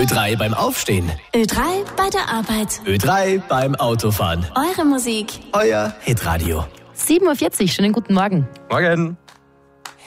Ö3 beim Aufstehen. Ö3 bei der Arbeit. Ö3 beim Autofahren. Eure Musik. Euer Hitradio. 7:40 Uhr, schönen guten Morgen. Morgen.